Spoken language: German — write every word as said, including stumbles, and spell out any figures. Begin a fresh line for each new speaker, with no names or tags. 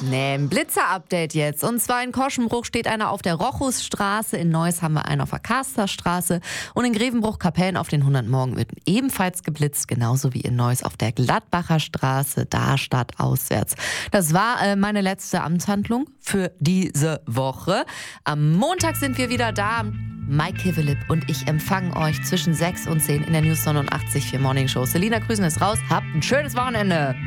Nee, ein Blitzer-Update jetzt. Und zwar in Koschenbruch steht einer auf der Rochusstraße, in Neuss haben wir einen auf der Kasterstraße und in Grevenbruch-Kapellen auf den hundert Morgen wird ebenfalls geblitzt, genauso wie in Neuss auf der Gladbacher Straße, da stadtauswärts. Das war äh, meine letzte Amtshandlung für diese Woche. Am Montag sind wir wieder da. Mike Kivelip und ich empfangen euch zwischen sechs und zehn in der News neunundachtzig für Morning Show. Selina Grüßen ist raus. Habt ein schönes Wochenende.